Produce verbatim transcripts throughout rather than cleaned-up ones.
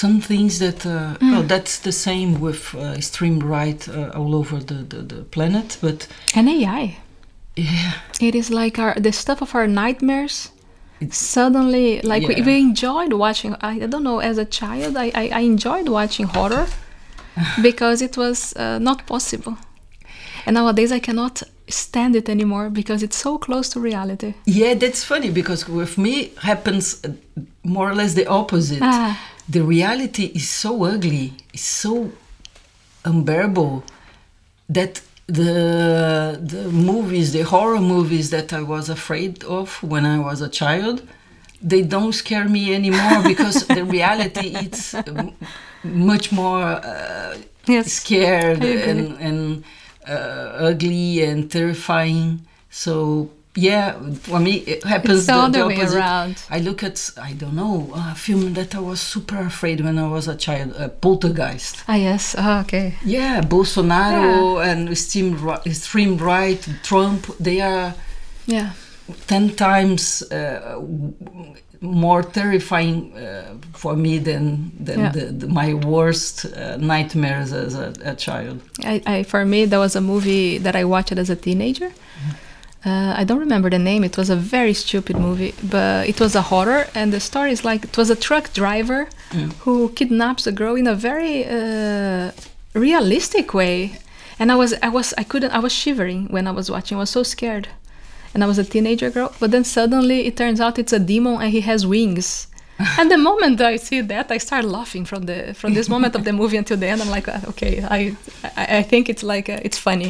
some things that uh, mm. well, that's the same with uh, streamed right uh, all over the, the, the planet, but and A I. Yeah, it is like our the stuff of our nightmares. It's, suddenly, like yeah. we, we enjoyed watching. I, I don't know. As a child, I I, I enjoyed watching horror because it was uh, not possible, and nowadays I cannot stand it anymore because it's so close to reality. Yeah, that's funny because with me happens more or less the opposite. Ah. The reality is so ugly, it's so unbearable that the the movies, the horror movies that I was afraid of when I was a child, they don't scare me anymore because the reality it's much more uh, yes. scared and and uh, ugly and terrifying. So yeah, for me it happens it's all the, the, the way opposite. around. I look at I don't know a film that I was super afraid when I was a child, uh, Poltergeist. Ah yes, oh, okay. Yeah, Bolsonaro yeah. and extreme extreme right, Trump. They are yeah ten times uh, more terrifying uh, for me than than yeah. the, the, my worst uh, nightmares as a, a child. I, I for me there was a movie that I watched as a teenager. Uh, I don't remember the name. It was a very stupid movie, but it was a horror, and the story is like it was a truck driver mm. who kidnaps a girl in a very uh, realistic way, and I was I was I couldn't I was shivering when I was watching. I was so scared, and I was a teenager girl. But then suddenly it turns out it's a demon and he has wings. And the moment I see that, I start laughing from the from this moment of the movie until the end. I'm like, okay, I I, I think it's like uh, it's funny.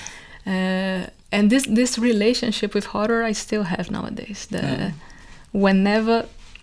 Uh, And this this relationship with horror I still have nowadays. The mm. Whenever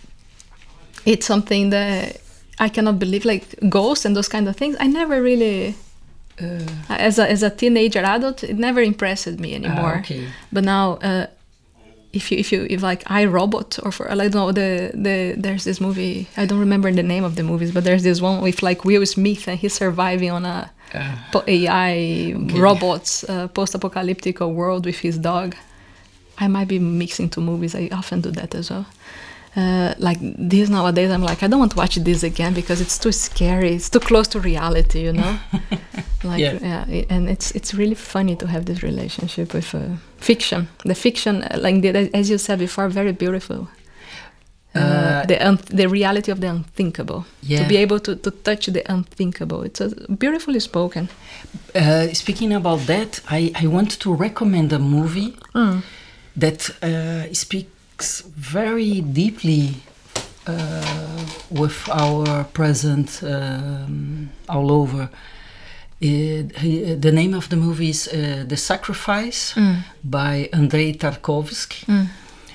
it's something that I cannot believe, like ghosts and those kind of things, I never really, uh, as a as a teenager adult, it never impressed me anymore. Ah, okay. But now, uh, if you if you if like iRobot or for I don't know the the there's this movie, I don't remember the name of the movies, but there's this one with like Will Smith and he's surviving on a Uh, A I okay. robots uh, post-apocalyptic world with his dog. I might be mixing two movies. I often do that as well. Uh, like this nowadays, I'm like, I don't want to watch this again because it's too scary. It's too close to reality, you know. like, yeah. yeah, and it's it's really funny to have this relationship with uh, fiction. The fiction, uh, like the, as you said before, very beautiful. Uh, uh, the un- the reality of the unthinkable. Yeah. To be able to, to touch the unthinkable. It's uh, beautifully spoken. Uh, speaking about that, I, I want to recommend a movie mm. that uh, speaks very deeply uh, with our present um, all over. Uh, the name of the movie is uh, The Sacrifice mm. by Andrei Tarkovsky. Mm.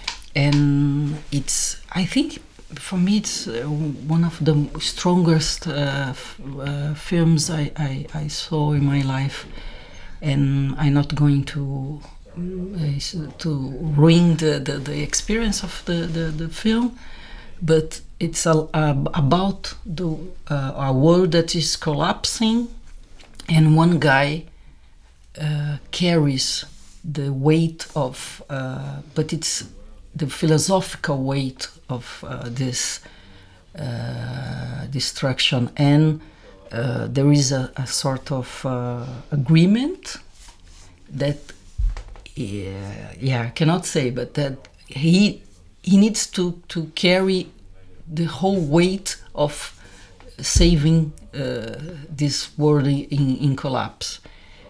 And it's, I think, for me, it's uh, one of the strongest uh, f- uh, films I, I, I saw in my life. And I'm not going to uh, to ruin the, the, the experience of the, the, the film, but it's a, a, about the, uh, a world that is collapsing, and one guy uh, carries the weight of, uh, but it's the philosophical weight of uh, this uh, destruction, and uh, there is a, a sort of uh, agreement that, yeah, yeah, I cannot say, but that he he needs to, to carry the whole weight of saving uh, this world in, in collapse,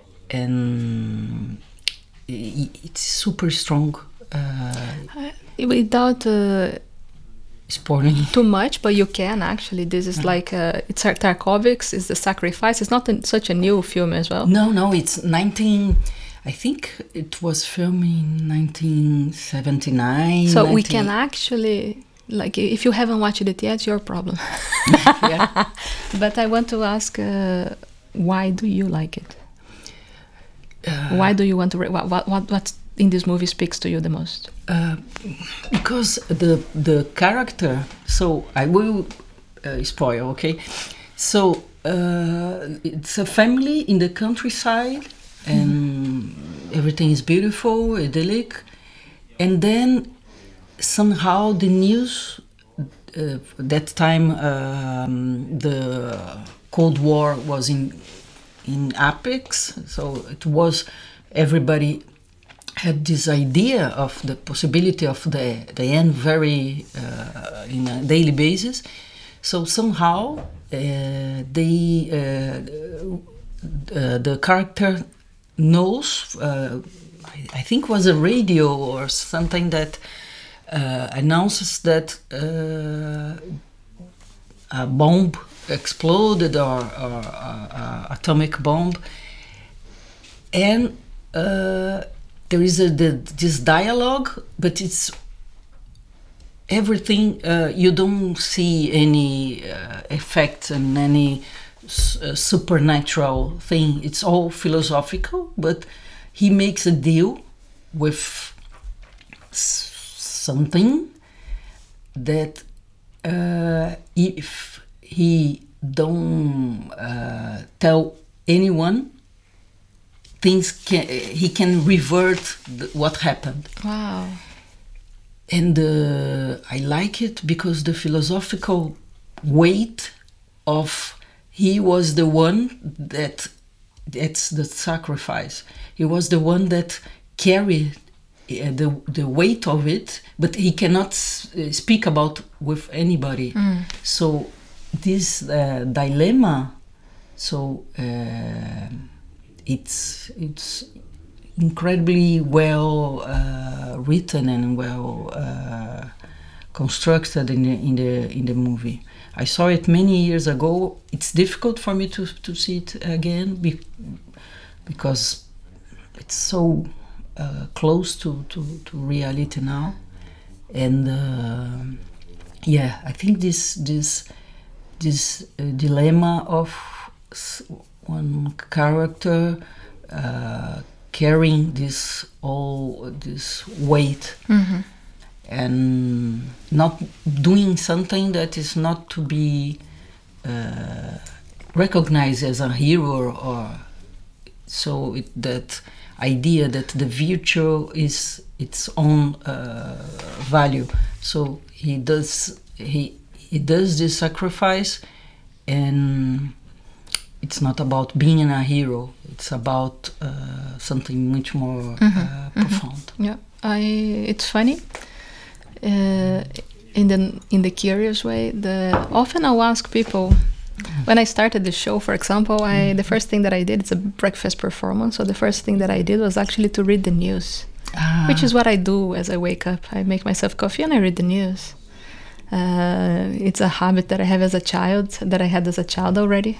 and it's super strong. Uh, Without uh, spoiling too much, but you can actually. This is uh-huh. like uh, it's Tarkovsky's is The Sacrifice. It's not a, such a new film as well. No, no, it's nineteen. I think it was filmed in nineteen seventy-nine. So nineteen... we can actually, like, if you haven't watched it yet, it's your problem. Yeah. But I want to ask, uh, why do you like it? Uh, why do you want to? Re- what what what what's in this movie speaks to you the most? Uh, because the the character. So I will uh, spoil. Okay, so uh, it's a family in the countryside, and mm-hmm. everything is beautiful, idyllic, and then somehow the news uh, uh, that time um, the Cold War was in in apex, so it was everybody had this idea of the possibility of the the end very uh, in a daily basis. So somehow uh, they uh, uh, the character knows. Uh, I, I think was a radio or something that uh, announces that uh, a bomb exploded or, or uh, atomic bomb, and uh, there is a the, this dialogue, but it's everything. Uh, you don't see any uh, effect and any s- uh, supernatural thing. It's all philosophical, but he makes a deal with s- something that uh, if he don't uh, tell anyone, things can he can revert the, what happened. Wow. And uh, I like it because the philosophical weight of he was the one that that's the sacrifice. He was the one that carried uh, the the weight of it, but he cannot s- uh, speak about with anybody. Mm. So this uh, dilemma, so uh, it's it's incredibly well uh, written and well uh, constructed in the in the in the movie. I saw it many years ago. It's difficult for me to to see it again be, because it's so uh, close to, to, to reality now. And uh, yeah, I think this this this uh, dilemma of s- one character uh, carrying this all this weight Mm-hmm. and not doing something that is not to be uh, recognized as a hero, or, or so it, that idea that the virtue is its own uh, value. So he does he he does this sacrifice, and it's not about being a hero. It's about uh, something much more uh, profound. Yeah, I. It's funny. Uh, in the in the curious way, the often I'll ask people when I started the show. For example, I the first thing that I did, it's a breakfast performance. So the first thing that I did was actually to read the news, Ah. which is what I do as I wake up. I make myself coffee and I read the news. Uh, it's a habit that I have as a child, that I had as a child already,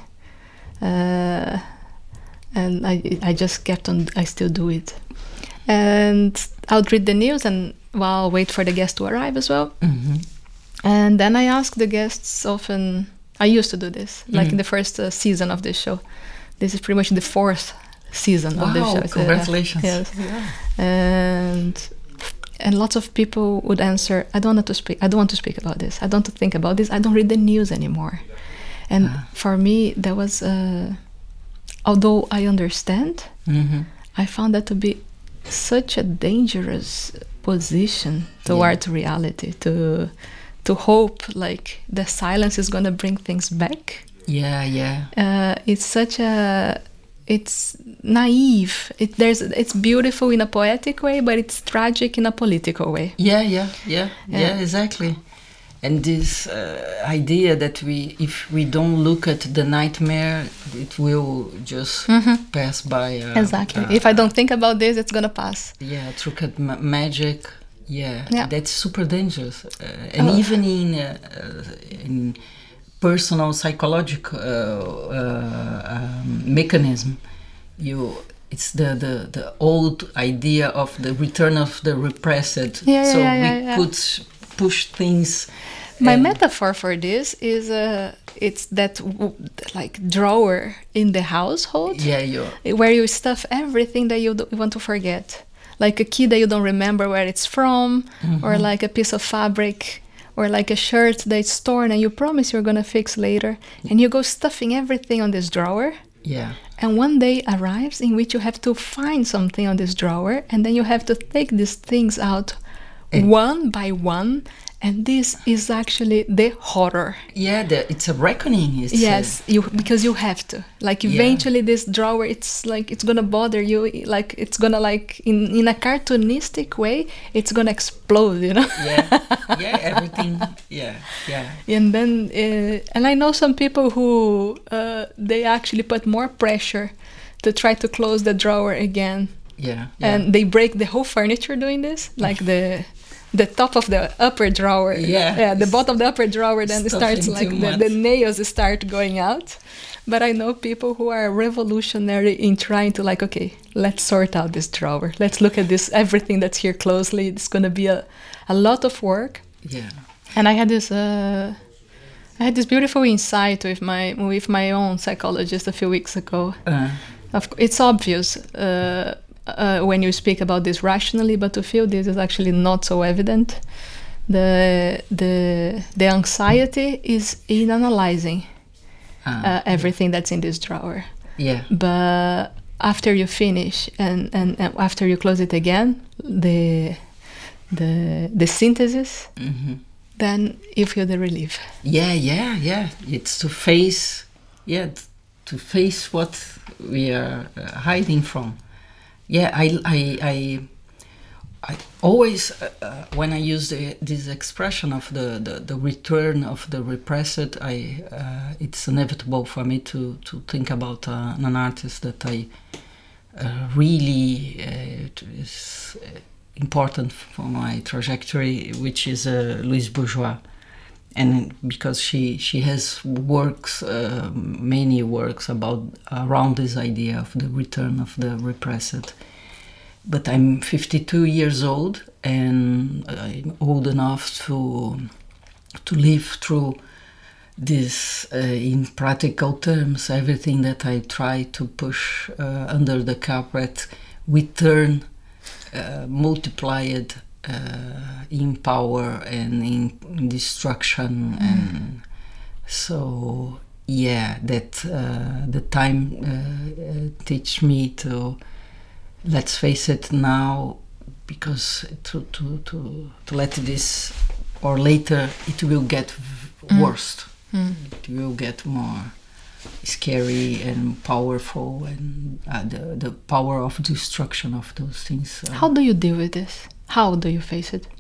uh, and I I just kept on. I still do it, and I'll read the news and. Well, I'll wait for the guest to arrive as well. Mm-hmm. And then I ask the guests often, I used to do this, like Mhm. in the first uh, season of this show. This is pretty much the fourth season of the Wow, show. So, congratulations. yes. Yeah. And and lots of people would answer, I don't want to speak, I don't want to speak about this. I don't want to think about this. I don't read the news anymore. And Ah. for me, that was, uh, although I understand, Mm-hmm. I found that to be such a dangerous position towards reality, to to hope like the silence is going to bring things back. Yeah, yeah. Uh, it's such a it's naive. It there's it's beautiful in a poetic way, but it's tragic in a political way. Yeah, yeah, yeah, Yeah. yeah, exactly. And this uh, idea that we, if we don't look at the nightmare, it will just pass by. Uh, Exactly. uh, If I don't think about this, it's gonna pass. Yeah, through at ma- magic. Yeah, Yeah. that's super dangerous. Uh, and Oh. even in uh, uh, in personal psychological uh, uh, um, mechanism, you it's the, the, the old idea of the return of the repressed. Yeah, yeah, so yeah, we yeah, yeah. could push things. My and- metaphor for this is uh, it's that w- like drawer in the household. Yeah, you. Where you stuff everything that you, do, you want to forget, like a key that you don't remember where it's from, or like a piece of fabric, or like a shirt that's torn and you promise you're gonna fix later, and you go stuffing everything on this drawer, Yeah. and one day arrives in which you have to find something on this drawer, and then you have to take these things out And- one by one And this is actually the horror. Yeah, the, it's a reckoning. It's yes, a, you because you have to. Like eventually, yeah. this drawer, it's like it's gonna bother you. Like it's gonna like in in a cartoonistic way, it's gonna explode. You know. yeah, yeah, everything. Yeah, yeah. And then, uh, and I know some people who uh, they actually put more pressure to try to close the drawer again. Yeah, yeah. And they break the whole furniture doing this, like the. The top of the upper drawer, yeah, yeah, the bottom of the upper drawer, then it starts like the, the nails start going out. But I know people who are revolutionary in trying to like, okay, let's sort out this drawer. Let's look at this, everything that's here closely. It's going to be a, a lot of work. Yeah. And I had this, uh, I had this beautiful insight with my with my own psychologist a few weeks ago. Uh. Of, it's obvious. Uh, Uh, when you speak about this rationally, but to feel this is actually not so evident. The the the anxiety is in analyzing ah, uh, everything that's in this drawer. Yeah. But after you finish and, and, and after you close it again, the the the synthesis, mm-hmm. then you feel the relief. Yeah, yeah, yeah. It's to face, yeah, to face what we are uh, hiding from. Yeah, I, I, I, I always, uh, uh, when I use the, this expression of the, the, the return of the repressed, I, uh, it's inevitable for me to, to think about uh, an artist that I uh, really uh, is important for my trajectory, which is uh, Louise Bourgeois. And because she, she has works, uh, many works about around this idea of the return of the repressed. But I'm fifty-two years old, and I'm old enough to to live through this uh, in practical terms. Everything that I try to push uh, under the carpet, we turn uh, multiplied. Uh, in power and in destruction, mm. and so yeah, that uh, the time uh, uh, teach me to let's face it now, because to to to to let this or later it will get mm. worse. Mm. It will get more scary and powerful, and uh, the the power of destruction of those things. Uh, How do you deal with this? How do you face it?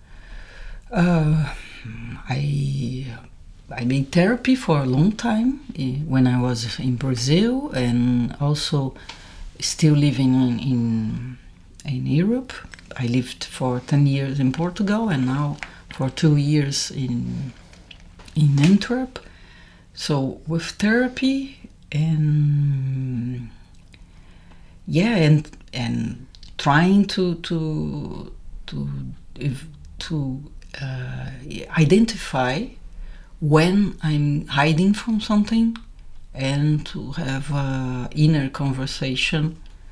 Uh, I I made therapy for a long time when I was in Brazil, and also still living in in, in Europe. I lived for ten years in Portugal, and now for two years in in Antwerp. So with therapy and yeah, and and trying to to to if, to uh, identify when I'm hiding from something, and to have an inner conversation.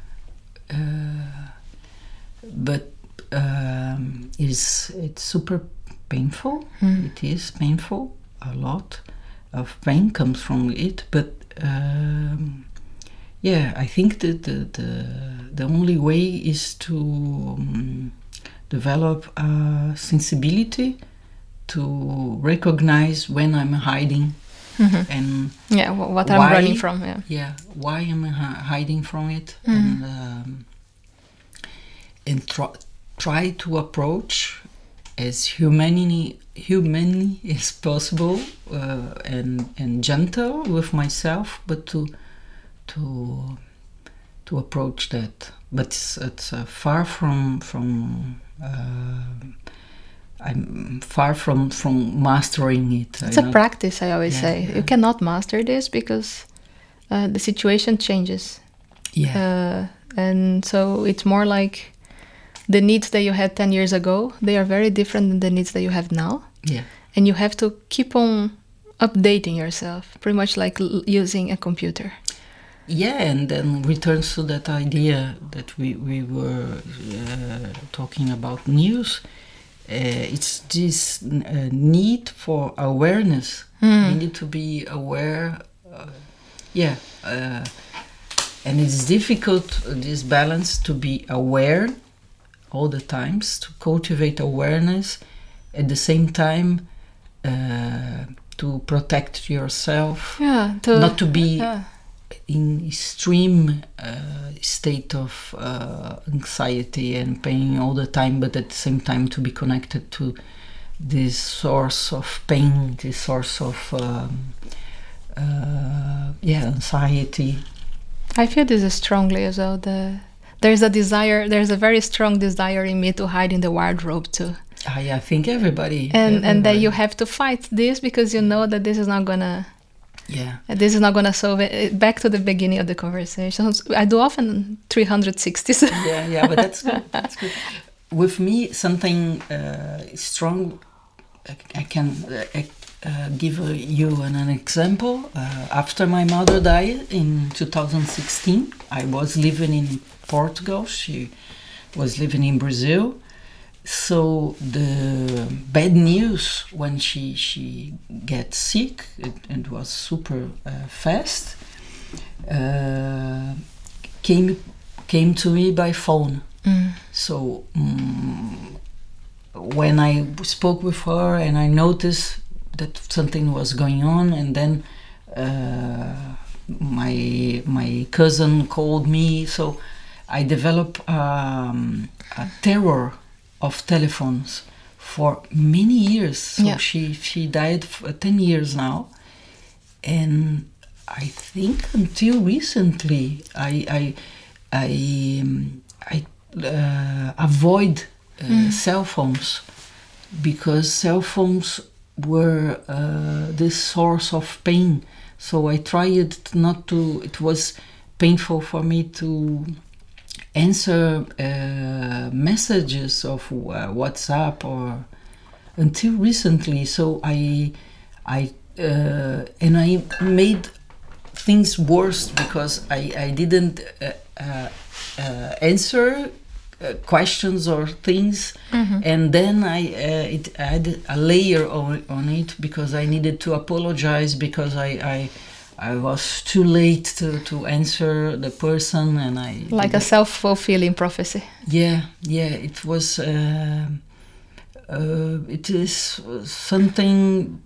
Uh, but um, it's it's super painful. Mm. It is painful. A lot of pain comes from it. But um, yeah, I think that the the, the only way is to um, develop a sensibility to recognize when I'm hiding, mm-hmm. and yeah, what why, I'm running from. Yeah, yeah, why am I hiding from it, mm-hmm. and um, and try try to approach as humanly humanly as possible, uh, and and gentle with myself, but to to to approach that. But it's, it's uh, far from from. Uh, I'm far from, from mastering it. It's a practice, I always yeah, say. Yeah. You cannot master this because uh, the situation changes. Yeah. Uh, and so it's more like the needs that you had ten years ago, they are very different than the needs that you have now. Yeah. And you have to keep on updating yourself, pretty much like l- using a computer. Yeah, and then returns to that idea that we, we were uh, talking about news. Uh, it's this uh, need for awareness. Mm. We need to be aware. Uh, yeah, uh, and it's difficult, uh, this balance, to be aware all the times, to cultivate awareness, at the same time uh, to protect yourself, Yeah, to, not to be yeah. in extreme uh, state of uh, anxiety and pain all the time, but at the same time to be connected to this source of pain, this source of um, uh, yeah, anxiety. I feel this strongly as well. The there's a desire, there's a very strong desire in me to hide in the wardrobe too. I, I think everybody, and everybody. and that you have to fight this because you know that this is not gonna. Yeah. This is not gonna solve it. Back to the beginning of the conversation. I do often three hundred sixties. Yeah, yeah, but that's good. That's good. With me, something uh, strong. I, I can uh, uh, give uh, you an, an example. Uh, after my mother died in two thousand sixteen, I was living in Portugal. She was living in Brazil. So the bad news when she she gets sick, it, it was super uh, fast. Uh, came came to me by phone. Mm. So um, when I spoke with her and I noticed that something was going on, and then uh, my my cousin called me. So I developed um, a terror of telephones for many years. So Yeah. she she died for ten years now, and I think until recently I I I um, I uh, avoid uh, Mm. cell phones because cell phones were uh, this source of pain. So I tried not to. It was painful for me to answer uh, messages of uh, WhatsApp or until recently. So I, I uh, and I made things worse because I I didn't uh, uh, uh, answer uh, questions or things, Mhm. and then I uh, it added a layer on, on it because I needed to apologize because I. I I was too late to, to answer the person, and I Like a self-fulfilling prophecy. yeah yeah it was uh, uh, it is something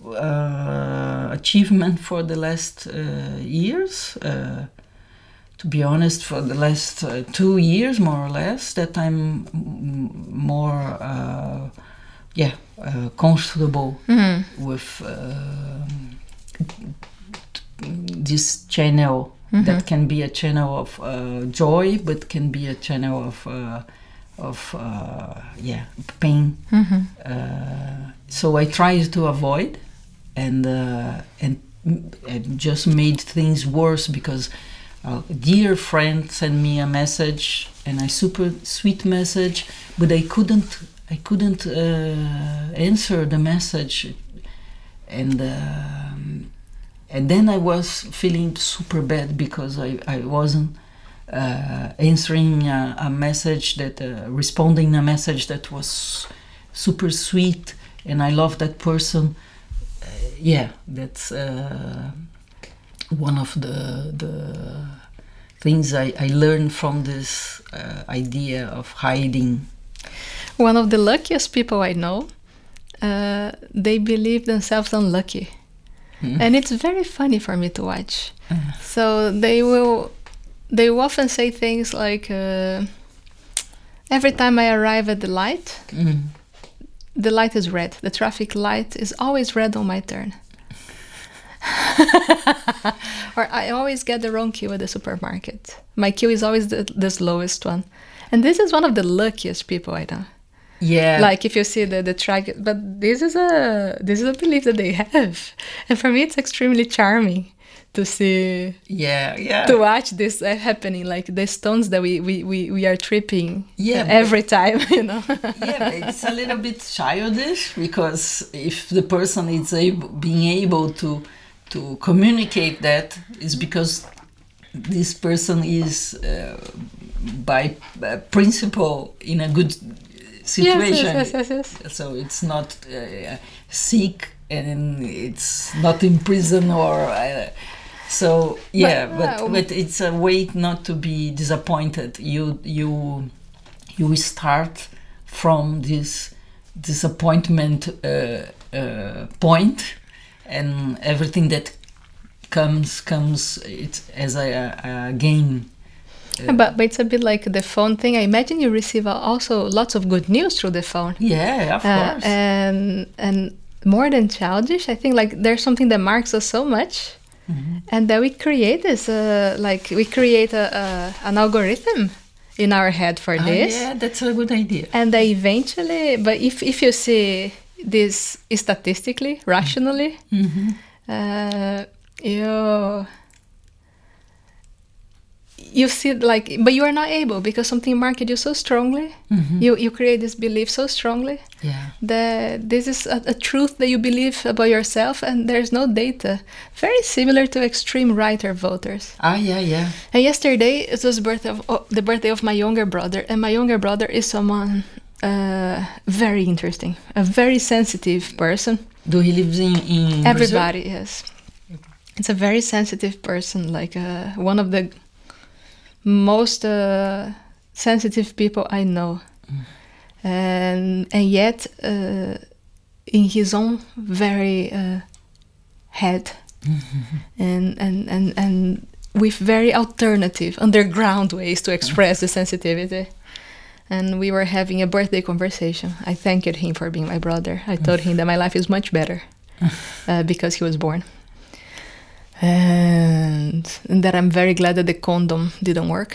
uh, achievement for the last uh, years. Uh, to be honest, for the last uh, two years more or less, that I'm m- more uh, yeah uh, comfortable Mm. with. Uh, this channel Mhm. that can be a channel of uh, joy, but can be a channel of uh, of uh, yeah pain. Mhm. Uh, so I tried to avoid, and uh, and it just made things worse because a dear friend sent me a message, and a super sweet message, but I couldn't I couldn't uh, answer the message, and. Um, And then I was feeling super bad because I, I wasn't uh, answering a, a message that, uh, responding a message that was super sweet, and I love that person. Uh, yeah, that's uh, one of the the things I, I learned from this uh, idea of hiding. One of the luckiest people I know, uh, they believe themselves unlucky. Mm. And it's very funny for me to watch. Uh, So they will, they will often say things like, uh, "Every time I arrive at the light, mm. the light is red. The traffic light is always red on my turn." Or, "I always get the wrong queue at the supermarket. My queue is always the, the slowest one." And this is one of the luckiest people I know. Yeah. Like if you see the the track, but this is a this is a belief that they have, and for me it's extremely charming to see, yeah, yeah. to watch this uh, happening, like the stones that we we we, we are tripping Yeah, uh, every time, you know. Yeah, but it's a little bit childish because if the person is able, being able to to communicate that, is because this person is uh, by uh, principle in a good situation. Yes, yes, yes, yes. So it's not uh, sick and it's not in prison or. Uh, so yeah, But, but, uh, but it's a way not to be disappointed. You you you start from this disappointment uh, uh, point, and everything that comes comes it as a, a, a game. Uh, but, but it's a bit like the phone thing. I imagine you receive also lots of good news through the phone. Yeah, of uh, course. And and more than childish, I think like there's something that marks us so much, mm-hmm. and that we create this uh, like we create a, a an algorithm in our head for uh, this. Yeah, that's a good idea. And they eventually, but if if you see this statistically, rationally, mm-hmm. uh, you you see like, but you are not able because something marked you so strongly. Mm-hmm. You you create this belief so strongly. Yeah. That this is a, a truth that you believe about yourself, and there's no data. Very similar to extreme right voters. Ah, yeah, yeah. And yesterday it was birthday of, oh, the birthday of my younger brother, and my younger brother is someone uh, very interesting, a very sensitive person. Do he live in, in Everybody, Brazil? Yes. It's a very sensitive person, like uh, one of the most uh, sensitive people I know. Mm. And and yet, uh, in his own very uh, head, mm-hmm. and, and, and, and with very alternative, underground ways to express the sensitivity. And we were having a birthday conversation. I thanked him for being my brother. I told him that my life is much better uh, because he was born. And, and that I'm very glad that the condom didn't work.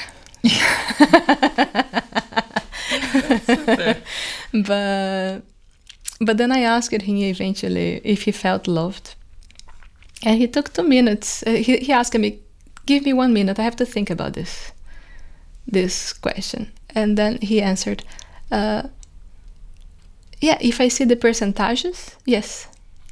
but but then I asked him eventually if he felt loved, and he took two minutes. Uh, he he asked me, "Give me one minute. I have to think about this this question." And then he answered, uh, "Yeah, if I see the percentages, yes."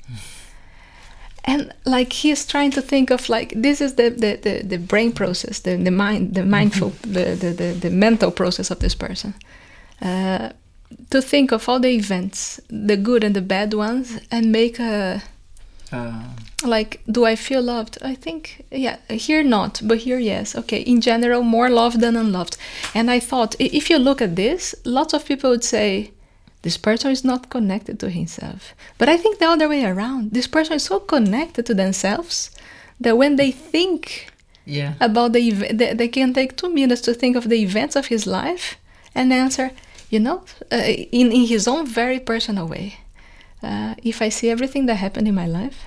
And like he's trying to think of like this is the the, the, the brain process, the the mind, the mindful, mm-hmm. the, the, the the mental process of this person. Uh, to think of all the events, the good and the bad ones, and make a uh. like, do I feel loved? I think yeah, here not, but here yes. Okay, in general, more loved than unloved. And I thought if you look at this, lots of people would say, this person is not connected to himself. But I think the other way around. This person is so connected to themselves that when they think yeah. about the event, they, they can take two minutes to think of the events of his life and answer, you know, uh, in, in his own very personal way. Uh, if I see everything that happened in my life,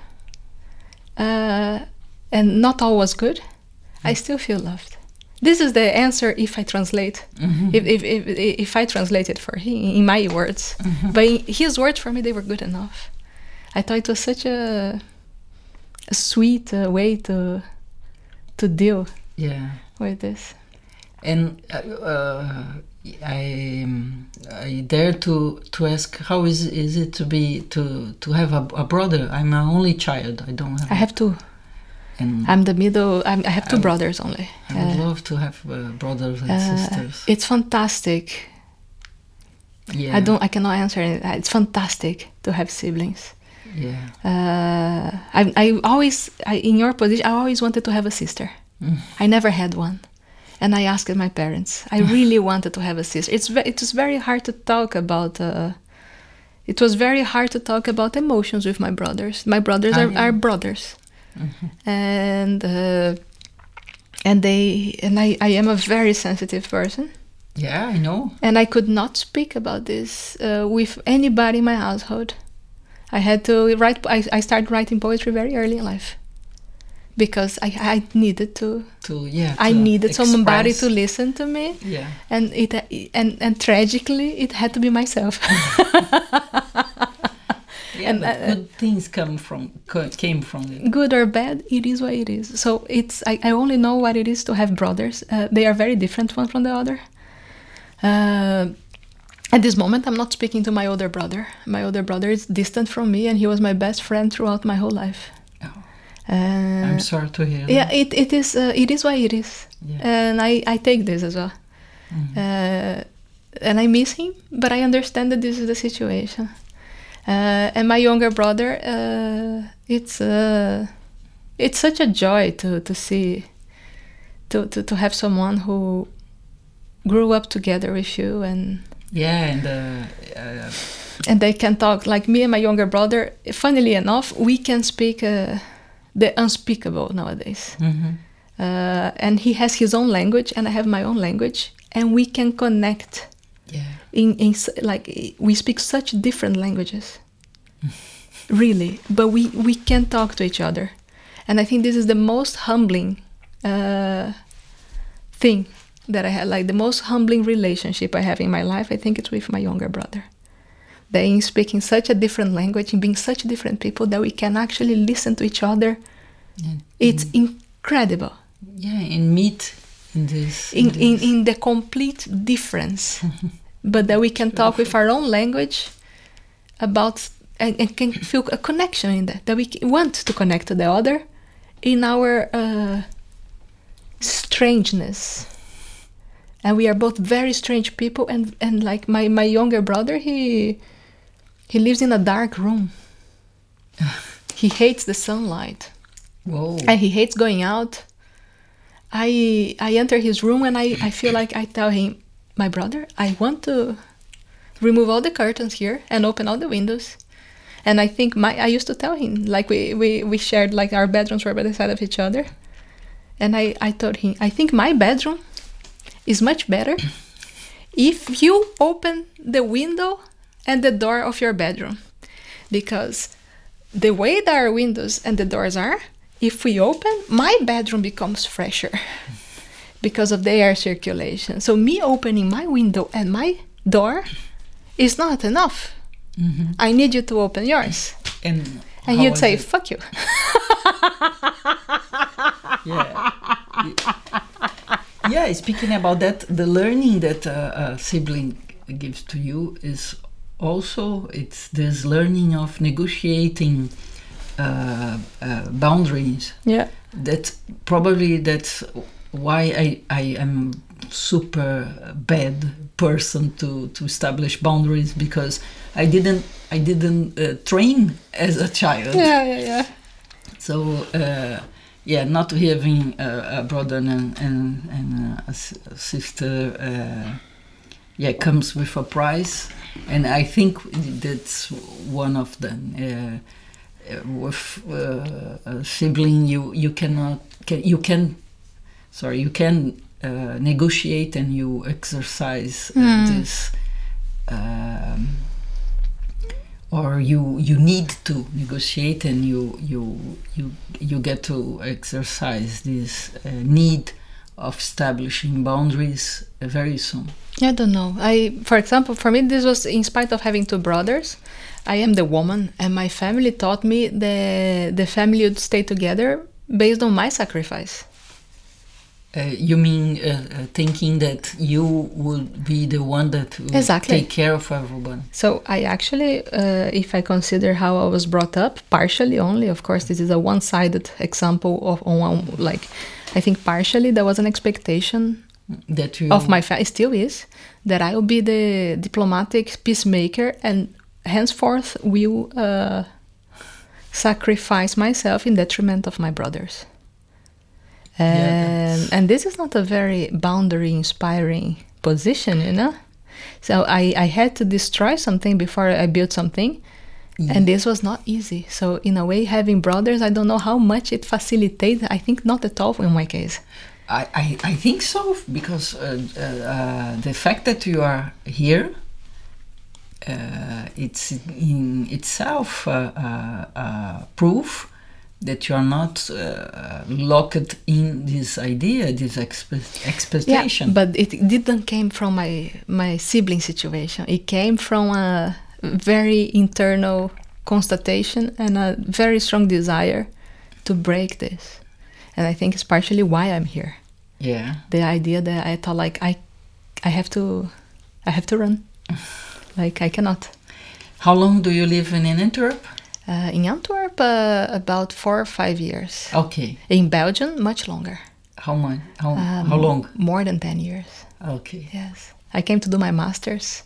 uh, and not all was good, mm-hmm. I still feel loved. This is the answer if I translate, mm-hmm. if, if if if I translate it for him in my words. Mm-hmm. But in his words for me, they were good enough. I thought it was such a, a sweet uh, way to to deal yeah. with this. And uh, I um, I dare to to ask, how is is it to be to to have a, a brother? I'm an only child. I don't have. I have two. And I'm the middle. I'm, I have two I, brothers only. I would uh, love to have uh, brothers and uh, sisters. It's fantastic. Yeah. I don't. I cannot answer it. It's fantastic to have siblings. Yeah. Uh, I. I always. I, in your position, I always wanted to have a sister. Mm. I never had one, and I asked my parents. I really wanted to have a sister. It's. Ve- it was very hard to talk about. Uh, it was very hard to talk about emotions with my brothers. My brothers are, are brothers. Mm-hmm. And uh, and they and I, I am a very sensitive person. Yeah, I know. And I could not speak about this uh, with anybody in my household. I had to write. I, I started writing poetry very early in life because I, I needed to. To yeah. I to needed express. somebody to listen to me. Yeah. And it and and tragically it had to be myself. Yeah, and uh, good things come from came from it. Good or bad, it is what it is. So it's I, I only know what it is to have brothers. Uh, they are very different one from the other. Uh, at this moment, I'm not speaking to my older brother. My older brother is distant from me, and he was my best friend throughout my whole life. Oh. Uh, I'm sorry to hear. Yeah, that. it it is uh, it is what it is, yeah. And I, I take this as well. Mm-hmm. Uh, and I miss him, but I understand that this is the situation. Uh, and my younger brother, uh, it's uh, it's such a joy to, to see, to, to, to have someone who grew up together with you and yeah, and uh, uh, and they can talk like me and my younger brother. Funnily enough, we can speak uh, the unspeakable nowadays. Mm-hmm. Uh, and he has his own language, and I have my own language, and we can connect. Yeah. In, in like we speak such different languages, really, but we we can talk to each other, and I think this is the most humbling uh, thing that I had, like the most humbling relationship I have in my life. I think it's with my younger brother. Being speaking such a different language and being such different people that we can actually listen to each other. Yeah. It's Mm. incredible. Yeah, and meet in this. In, this. in, in the complete difference. But that we can talk with our own language about, and, and can feel a connection in that. That we c- want to connect to the other in our uh, strangeness. And we are both very strange people. And, and like my, my younger brother, he he lives in a dark room. He hates the sunlight. Whoa. And he hates going out. I I enter his room and I, I feel like I tell him, my brother, I want to remove all the curtains here and open all the windows. And I think my I used to tell him, like we, we, we shared, like our bedrooms were by the side of each other. And I, I told him, I think my bedroom is much better if you open the window and the door of your bedroom. Because the way that our windows and the doors are, if we open, my bedroom becomes fresher because of the air circulation. So me opening my window and my door is not enough. Mm-hmm. I need you to open yours. And, and how he'd was say, it? fuck you. Yeah. Yeah, speaking about that, the learning that uh, a sibling gives to you is also, it's this learning of negotiating uh, uh, boundaries. Yeah. That's probably that's why I, I am super bad person to, to establish boundaries, because I didn't I didn't uh, train as a child. Yeah, yeah, yeah. So uh, yeah, not having a, a brother and and, and a, s- a sister, uh, yeah, comes with a price, and I think that's one of them. Uh, uh, with uh, a sibling, you you cannot can, you can sorry you can uh, negotiate and you exercise uh, Mm. this. Um, or you you need to negotiate and you you you you get to exercise this uh, need of establishing boundaries uh, very soon. I don't know. I, for example, for me, this was in spite of having two brothers. I am the woman, and my family taught me that the family would stay together based on my sacrifice. Uh, you mean uh, uh, thinking that you would be the one that will Exactly. take care of everyone? So I actually, uh, if I consider how I was brought up, partially only, of course, this is a one-sided example of on one, like, I think partially there was an expectation That you of my family, still is, that I will be the diplomatic peacemaker and henceforth will uh, sacrifice myself in detriment of my brothers. And, that's- and this is not a very boundary-inspiring position, you know? So I, I had to destroy something before I built something, Yeah. and this was not easy. So in a way, having brothers, I don't know how much it facilitated. I think not at all in my case. I, I, I think so, because uh, uh, uh, the fact that you are here, uh, it's in itself uh, uh, uh, proof that you are not uh, locked in this idea, this expe- expectation. Yeah, but it didn't came from my my sibling situation. It came from a very internal constatation and a very strong desire to break this. And I think it's partially why I'm here. Yeah. The idea that I thought like I I have to I have to run. Like I cannot. How long do you live in Antwerp? Uh, in Antwerp, uh, about four or five years. Okay. In Belgium, much longer. How much? How, Um, how long? More than ten years. Okay. Yes. I came to do my master's.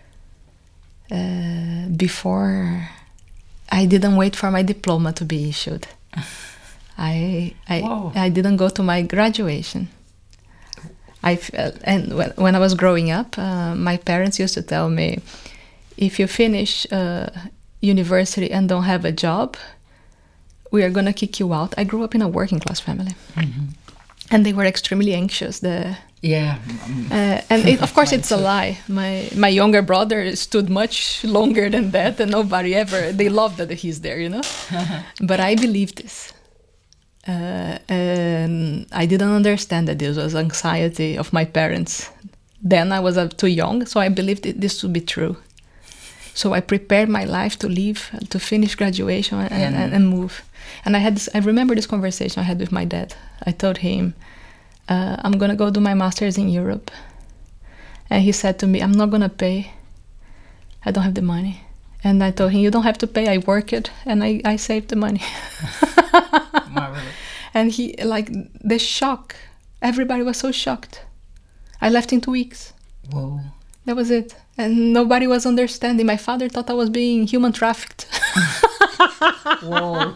Uh, before, I didn't wait for my diploma to be issued. I I, Wow. I didn't go to my graduation. I f- uh, and when, when I was growing up, uh, my parents used to tell me, if you finish uh, university and don't have a job, we are gonna kick you out. I grew up in a working class family, mm-hmm. and they were extremely anxious. The yeah, uh, and it, of course it's a lie. My my younger brother stood much longer than that, and nobody ever. They loved that he's there, you know. But I believed this, uh, and I didn't understand that this was anxiety of my parents. Then I was uh, too young, so I believed it, this to be true. So I prepared my life to leave, to finish graduation and, and, and, and move. And I had this, I remember this conversation I had with my dad. I told him, uh, I'm going to go do my master's in Europe. And he said to me, I'm not going to pay. I don't have the money. And I told him, you don't have to pay. I work it and I, I saved the money. Marvelous. And he, like, the shock. Everybody was so shocked. I left in two weeks. Whoa. That was it. And nobody was understanding. My father thought I was being human trafficked. Whoa.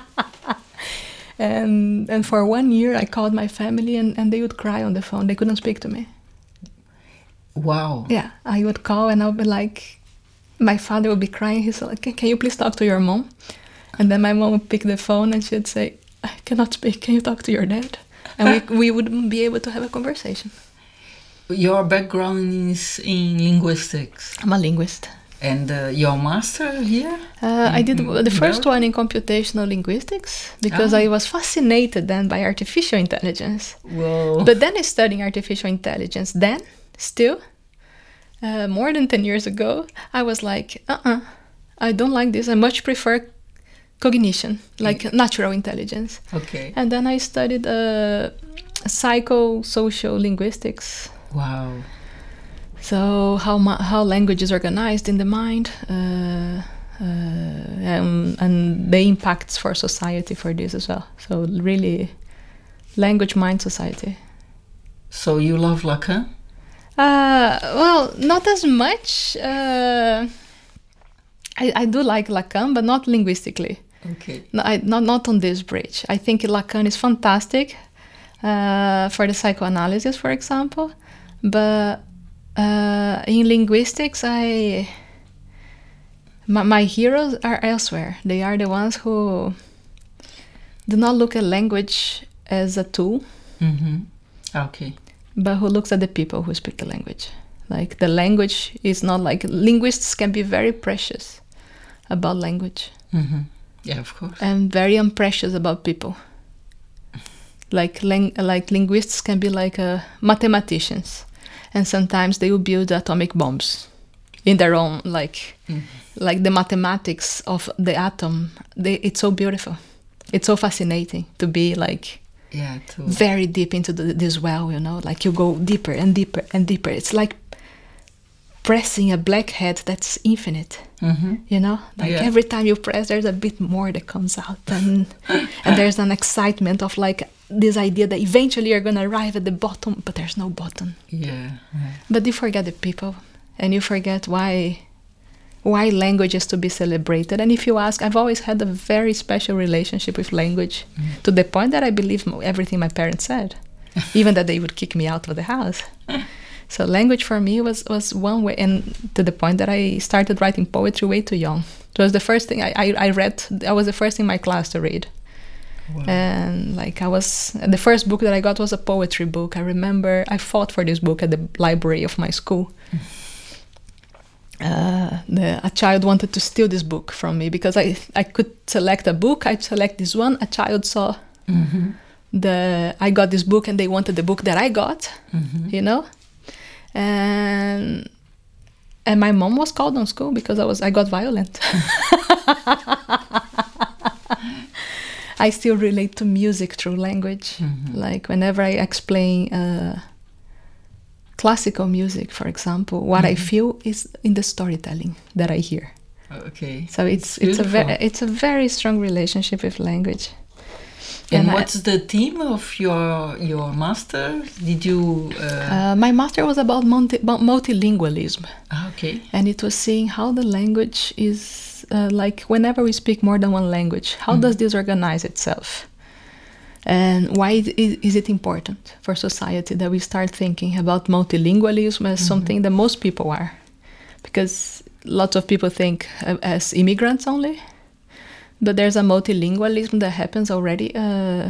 And and for one year I called my family and, and they would cry on the phone. They couldn't speak to me. Wow. Yeah, I would call and I would be like, my father would be crying. He's like, can, can you please talk to your mom? And then my mom would pick the phone and she'd say, I cannot speak. Can you talk to your dad? And we, we wouldn't be able to have a conversation. Your background is in linguistics. I'm a linguist. And uh, your master here? Uh, I did the first Belgium? one in computational linguistics because Ah. I was fascinated then by artificial intelligence. Whoa. But then I studied artificial intelligence. Then, still, uh, more than ten years ago, I was like, uh-uh, I don't like this. I much prefer cognition, like Yeah. natural intelligence. Okay. And then I studied uh, psychosocial linguistics. Wow. So how ma- how language is organized in the mind, uh, uh, um, and the impacts for society for this as well. So really, language, mind, society. So you love Lacan? Uh, well, not as much. Uh, I, I do like Lacan, but not linguistically. Okay. No, I, not not on this bridge. I think Lacan is fantastic uh, for the psychoanalysis, for example, but uh, in linguistics, I my, my heroes are elsewhere. They are the ones who do not look at language as a tool, Mm-hmm. Okay. but who looks at the people who speak the language. Like the language is not like linguists can be very precious about language. Mm-hmm. Yeah, of course. And very unprecious about people. Like ling- like linguists can be like uh, mathematicians, and sometimes they will build atomic bombs in their own like Mm-hmm. like the mathematics of the atom. They, it's so beautiful. It's so fascinating to be like Yeah, too. very deep into the, this well, you know, like you go deeper and deeper and deeper. It's like pressing a black head that's infinite. Mm-hmm. You know, like Yeah. every time you press, there's a bit more that comes out, and and there's an excitement of like this idea that eventually you're gonna arrive at the bottom, but there's no bottom. Yeah. Yeah. But you forget the people, and you forget why why language is to be celebrated. And if you ask, I've always had a very special relationship with language, Mm. to the point that I believe mo- everything my parents said, even that they would kick me out of the house. So language for me was, was one way, and to the point that I started writing poetry way too young. It was the first thing I, I, I read, I was the first in my class to read. Wow. And like I was, the first book that I got was a poetry book. I remember I fought for this book at the library of my school. Uh, the, a child wanted to steal this book from me because I, I could select a book, I'd select this one, a child saw Mm-hmm. the, I got this book and they wanted the book that I got, Mm-hmm. you know? And and my mom was called on school because I was I got violent. I still relate to music through language. Mm-hmm. Like whenever I explain uh, classical music, for example, what I Mhm. feel is in the storytelling that I hear. Okay. So it's it's a beautiful. very it's a very strong relationship with language. And, And I- what's the theme of your your master? Did you? Uh, Uh, my master was about multi- mu- multilingualism. ah, okay. And it was seeing how the language is uh, like whenever we speak more than one language, how Mhm. does this organize itself? And why is, is it important for society that we start thinking about multilingualism as Mhm. something that most people are? because lots of people think uh, as immigrants only, but there's a multilingualism that happens already uh,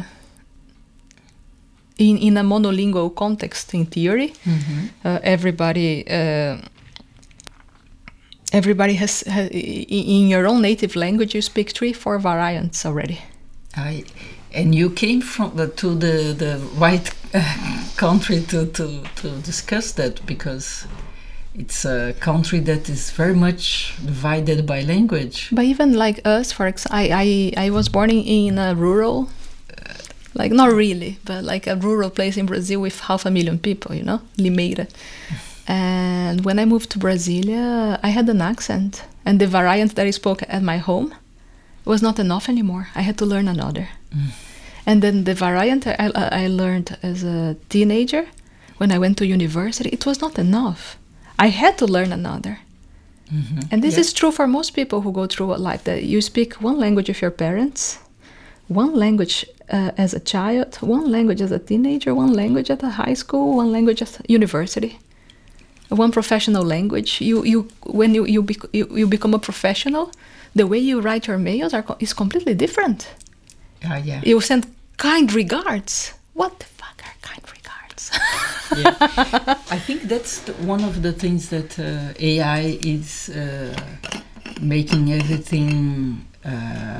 in in a monolingual context. In theory, Mm-hmm. uh, everybody uh, everybody has, has in your own native language you speak three, four variants already. I, and you came from the, to the the right uh, country to, to to discuss that, because it's a country that is very much divided by language. But even like us, for example, I, I, I was born in, in a rural, like not really, but like a rural place in Brazil with half a million people, you know, Limeira. And when I moved to Brasilia, I had an accent, and the variant that I spoke at my home was not enough anymore. I had to learn another. Mm. And then the variant I, I I learned as a teenager, when I went to university, it was not enough. I had to learn another. Mm-hmm. And this Yeah. is true for most people who go through a life, that you speak one language with your parents, one language uh, as a child, one language as a teenager, one language at a high school, one language at university, one professional language. You you when you you, bec- you, you become a professional, the way you write your mails are co- is completely different. Ah, yeah. You send kind regards. What the fuck are kind regards? Yeah. I think that's the, one of the things that uh, A I is uh, making everything uh,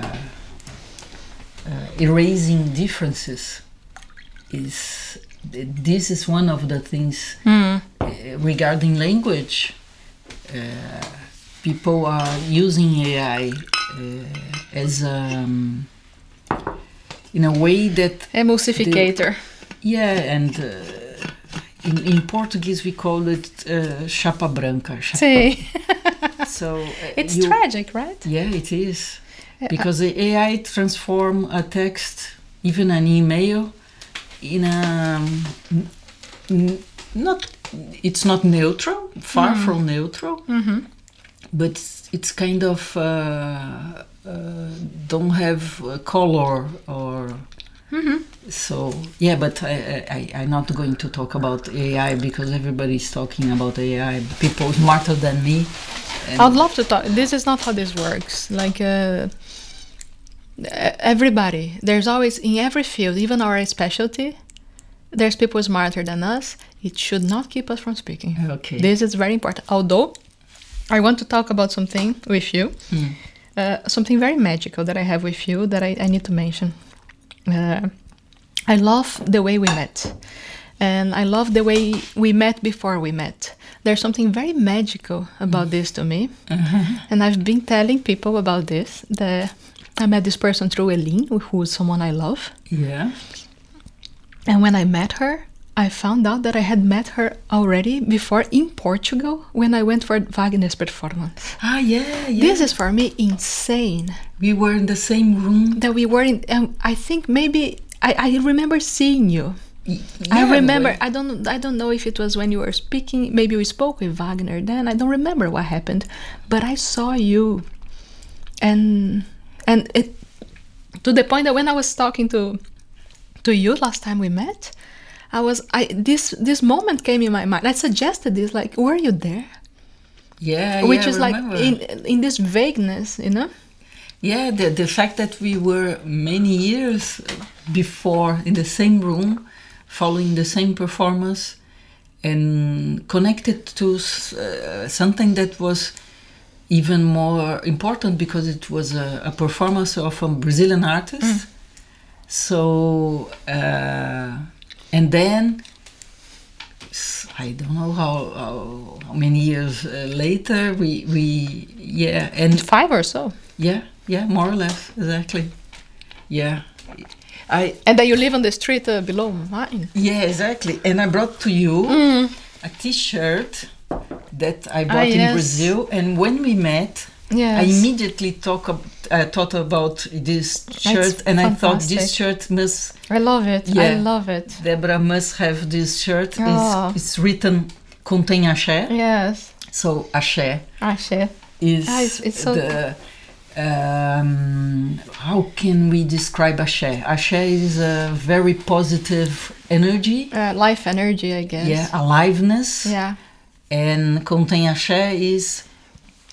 uh, erasing differences. Is this is one of the things Hmm. uh, regarding language. Uh, people are using A I uh, as um, in a way that Emulsificator. yeah, and uh, in, in Portuguese we call it uh, chapa branca. Chapa. See, So uh, it's you- tragic, right? Yeah, it is, Yeah. because the A I transform a text, even an email, in a n- n- not. It's not neutral, far Mm. from neutral, Mm-hmm. but it's, it's kind of uh, uh, don't have a color or. Mm-hmm. So yeah, but I, I I'm not going to talk about A I because everybody's talking about A I. People smarter than me. And I'd love to talk. This is not how this works. Like uh, e- everybody, there's always in every field, even our specialty, there's people smarter than us. It should not keep us from speaking. Okay. This is very important. Although I want to talk about something with you, Mm. uh, something very magical that I have with you that I, I need to mention. Uh, I love the way we met. And I love the way we met before we met. There's something very magical about this to me. And I've been telling people about this. The, I met this person through Eline, who is someone I love. Yeah. And when I met her, I found out that I had met her already before in Portugal when I went for Wagner's performance. Ah, yeah, yeah. This is for me insane. We were in the same room. That we were in, um, I think maybe, I, I remember seeing you. Y- I yeah, remember. we- I don't. I don't know if it was when you were speaking. Maybe we spoke with Wagner then. I don't remember what happened, but I saw you, and and it to the point that when I was talking to to you last time we met, I was. I this this moment came in my mind. I suggested this. Like, were you there? Yeah, Which yeah, is like remember. in in this vagueness, you know. Yeah, the the fact that we were many years before in the same room, following the same performance, and connected to s- uh, something that was even more important because it was a, a performance of a Brazilian artist. So, uh, and then s- I don't know how how, how many years uh, later we we yeah and Five or so. yeah, yeah, more or less, exactly. Yeah, I And then you live on the street uh, below mine. yeah, exactly. And I brought to you Mm. a T-shirt that I bought Ah, in yes. Brazil, and when we met, Yes. I immediately talk ab- uh, thought about this shirt, and I thought this fantastic. shirt must I love it. I Yeah. love it. Deborah must have this shirt. Oh. It's, it's written contém axé, Yes. so axé Axé. is Ah, it's- it's so- the um, how can we describe axé? Axé is a very positive energy, Uh, life energy, I guess. yeah, aliveness, Yeah. and contém axé is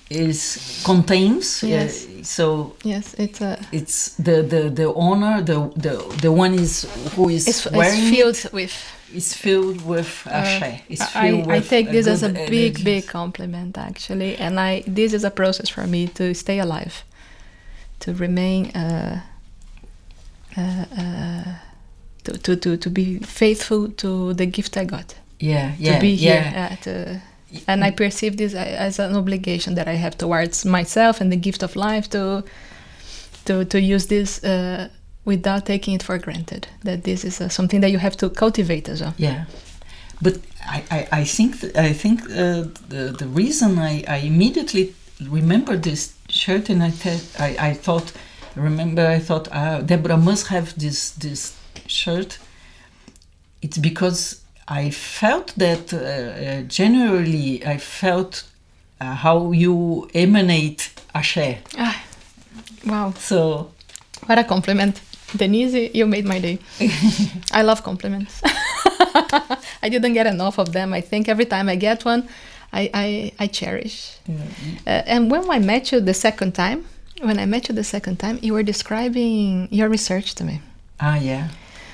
is contains. Yes. Uh, so Yes, it's a. it's the, the, the owner, the, the the one is who is It's, wearing it's filled it, with. is filled with ashe. It's I, filled I with take this as a good big, energies. big compliment, actually, and I this is a process for me to stay alive, to remain, uh, uh, uh, to, to to to be faithful to the gift I got. Yeah, yeah, To be yeah. here, uh, to, and I perceive this as an obligation that I have towards myself and the gift of life to to to use this uh, without taking it for granted. That this is uh, something that you have to cultivate as well. Yeah, but I, I, I think th- I think uh, the the reason I, I immediately remember this shirt and I te- I, I thought remember I thought uh, Deborah must have this this shirt. It's because I felt that uh, uh, generally I felt uh, how you emanate ashe. Ah, wow, So what a compliment. Denise, you made my day. I love compliments. I didn't get enough of them. I think every time I get one, I, I, I cherish. yeah. Uh, and when I met you the second time, when I met you the second time, you were describing your research to me. Ah, yeah.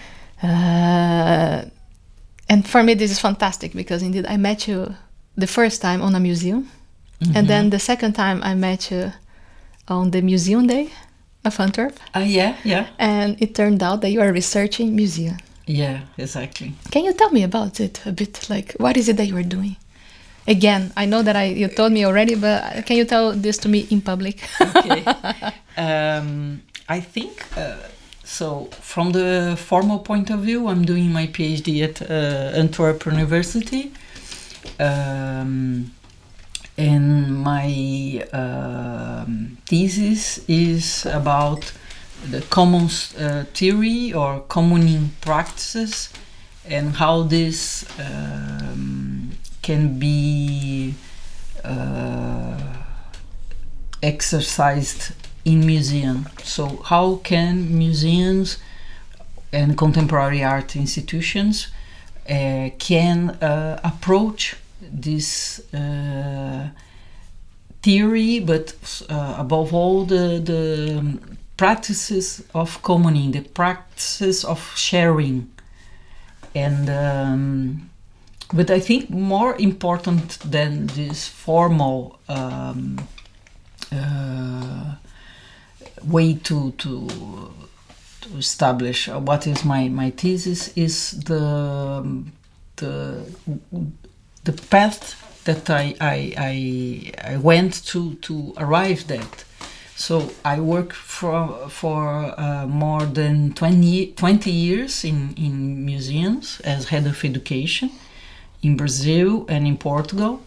Uh, and for me, this is fantastic because indeed I met you the first time on a museum. Mhm. And then the second time I met you on the Museum Day of Antwerp. Ah, yeah, yeah. And it turned out that you are researching museum. Yeah, exactly. Can you tell me about it a bit? Like, what is it that you are doing? Again, I know that I you told me already, but can you tell this to me in public? Okay. um, I think uh, so. From the formal point of view, I'm doing my PhD at uh, Antwerp University, um, and my um thesis is about the commons uh, theory or commoning practices, and how this um, can be uh, exercised in museum. So how can museums and contemporary art institutions uh, can uh, approach this uh, theory, but uh, above all the, the um, practices of commoning, the practices of sharing. And um, but I think more important than this formal um, uh, way to to to establish what is my, my thesis is the the the path that I I, I, I went to to arrive at. So I work for for uh, more than twenty, twenty years in, in museums as head of education in Brazil and in Portugal.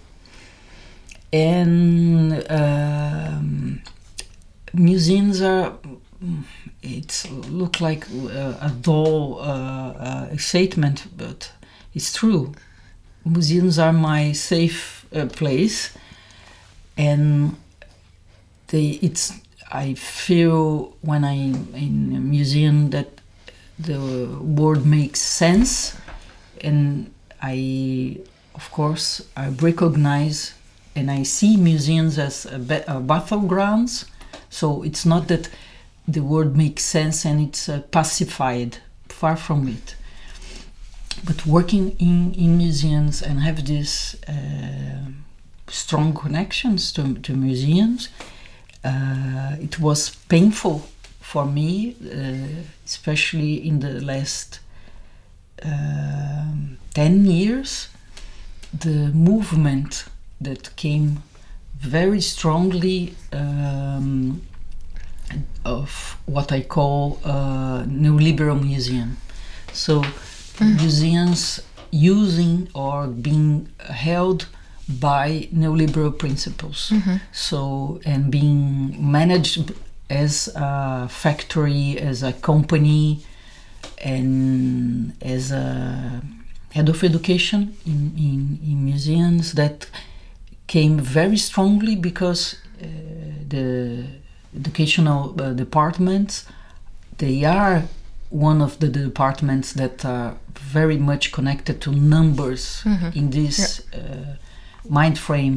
And um, museums are, it's look like a, a dull uh, uh, statement, but it's true. Museums are my safe uh, place, and they it's I feel when I'm in a museum that the world makes sense, and I, of course, I recognize and I see museums as a, ba- a battlegrounds. So it's not that the word makes sense and it's uh, pacified, far from it. But working in, in museums and have these uh, strong connections to, to museums, uh, it was painful for me, uh, especially in the last uh, ten years, the movement that came very strongly um, of what I call uh, neoliberal museum. So mm. museums using or being held by neoliberal principles. Mm-hmm. So, and being managed as a factory, as a company, and as a head of education in, in, in museums that came very strongly because uh, the educational uh, departments, they are one of the departments that are very much connected to numbers mm-hmm. in this yeah. uh, mind frame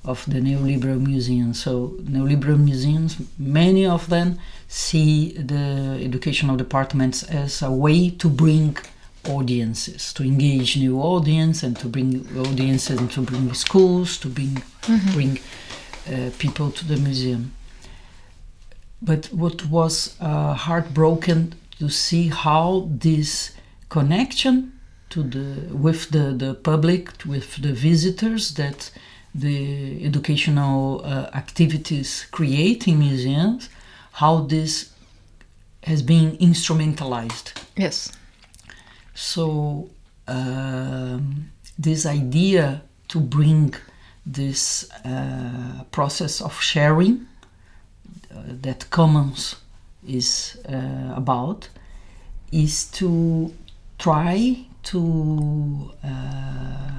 of the neoliberal museums. So neoliberal museums, many of them see the educational departments as a way to bring audiences, to engage new audience and to bring audiences and to bring schools, to bring, mm-hmm. bring uh, people to the museum. But what was uh, heartbroken to see how this connection to the with the, the public, with the visitors that the educational uh, activities create in museums, how this has been instrumentalized. Yes. So um, this idea to bring this uh, process of sharing uh, that Commons is uh, about is to try to uh,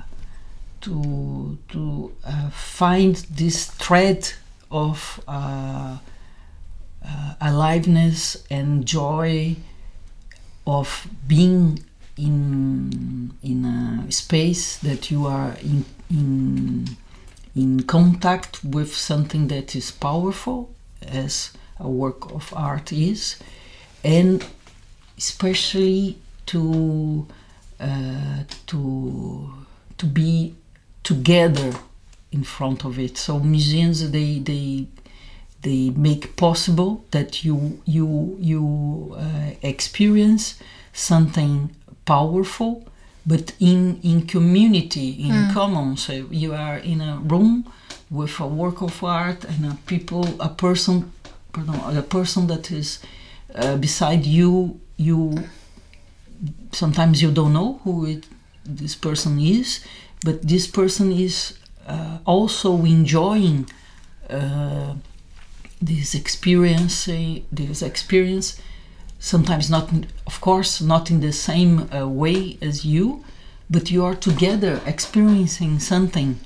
to to uh, find this thread of uh, uh, aliveness and joy of being in in a space that you are in in in contact with something that is powerful, as a work of art is, and especially to uh, to to be together in front of it. So museums, they they they make possible that you you you uh, experience something powerful, but in in community, in mm. common. So you are in a room with a work of art and a people, a person, pardon, a person that is uh, beside you. You sometimes you don't know who it, this person is, but this person is uh, also enjoying uh, this experience. Uh, this experience, sometimes not, of course, not in the same uh, way as you, but you are together experiencing something,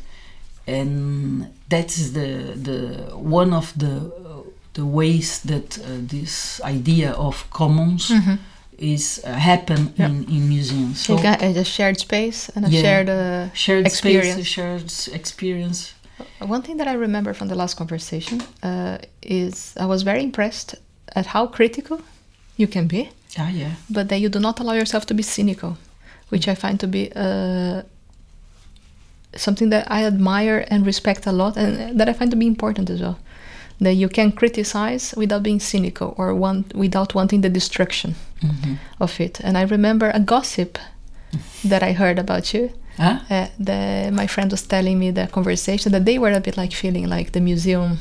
and that's the the one of the uh, the ways that uh, this idea of commons. Mm-hmm. is uh, happen yep. in, in museums. So you got a shared space and a yeah, shared uh, shared experience. Space, shared experience. One thing that I remember from the last conversation uh, is I was very impressed at how critical you can be. Ah, yeah. But that you do not allow yourself to be cynical, which I find to be uh, something that I admire and respect a lot, and that I find to be important as well. That you can criticize without being cynical or want, without wanting the destruction mm-hmm. of it. And I remember a gossip that I heard about you. Huh? Uh, the, my friend was telling me the conversation that they were a bit like feeling like the museum.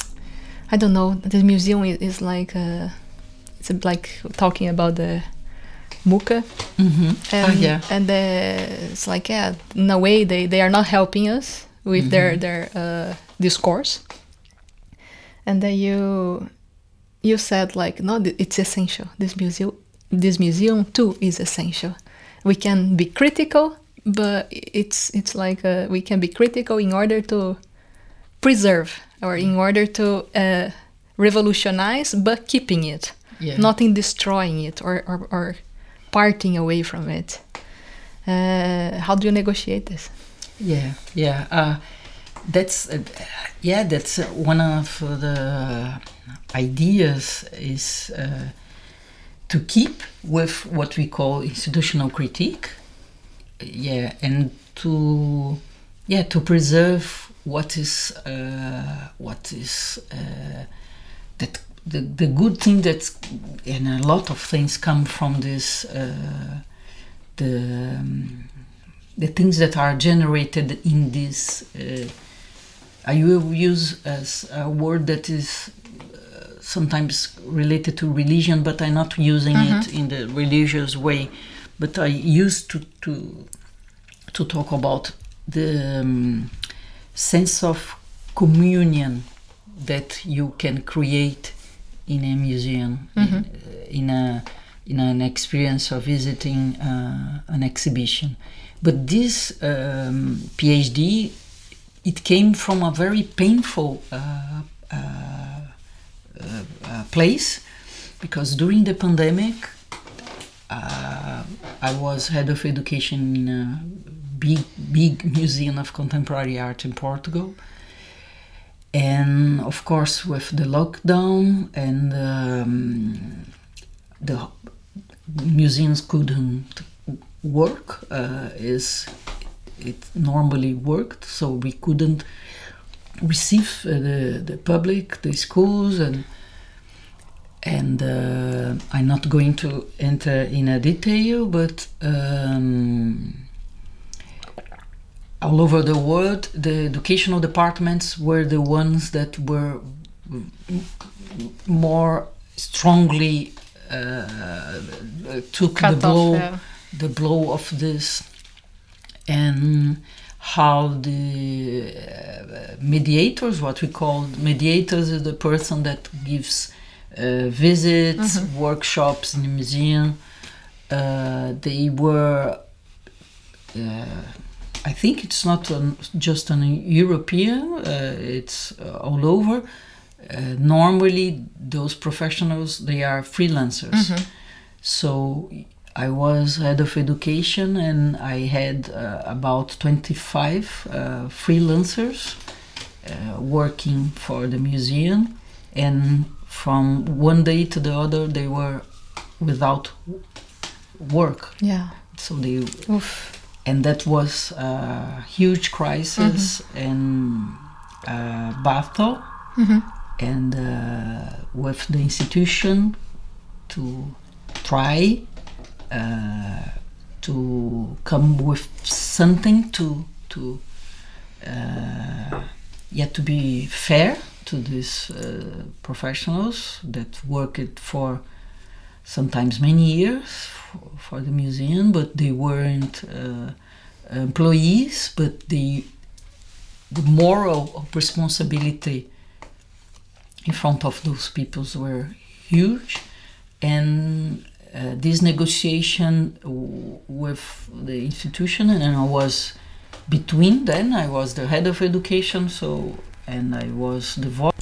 I don't know. The museum is, is like uh, it's like talking about the Muka, mm-hmm. and oh, yeah. and the, it's like yeah, in a way they, they are not helping us with mm-hmm. their their uh, discourse. And then you you said like, no, it's essential. This museum, this museum too is essential. We can be critical, but it's it's like uh, we can be critical in order to preserve or in order to uh, revolutionize, but keeping it, yeah. not in destroying it or, or, or parting away from it. Uh, how do you negotiate this? Yeah, yeah. Uh, That's uh, yeah. That's uh, one of the ideas is uh, to keep with what we call institutional critique. Yeah, and to yeah to preserve what is uh, what is uh, that the the good thing that's, and a lot of things come from this uh, the um, the things that are generated in this. Uh, I will use as a word that is uh, sometimes related to religion, but I'm not using mm-hmm. it in the religious way. But I used to to to talk about the um, sense of communion that you can create in a museum, mm-hmm. in, in a in an experience of visiting uh, an exhibition. But this um, PhD, it came from a very painful uh, uh, uh, uh, place, because during the pandemic, uh, I was head of education in a big, big museum of contemporary art in Portugal, And of course, with the lockdown and um, the museums couldn't work uh, as it normally worked, so we couldn't receive uh, the the public, the schools, and and uh, I'm not going to enter in a detail, but um, all over the world, the educational departments were the ones that were more strongly uh, took Cut the blow, off, yeah. the blow of this, and how the uh, mediators, what we call mediators, is the person that gives uh, visits, Mm-hmm. workshops in the museum. Uh, they were. Uh, I think it's not an, just an European, uh, it's uh, all over. Uh, normally, those professionals, they are freelancers. Mm-hmm. So I was head of education, and I had uh, about twenty-five uh, freelancers uh, working for the museum. And from one day to the other, they were without work. Yeah. So they... Oof. And that was a huge crisis mm-hmm. in uh, Bartol, Mm-hmm. and uh, with the institution to try uh, to come with something to to uh, yet to be fair to these uh, professionals that worked for sometimes many years for, for the museum, but they weren't uh, employees, but the the moral responsibility in front of those people were huge. And uh, this negotiation w- with the institution, and I was between then, I was the head of education, so, and I was the voice.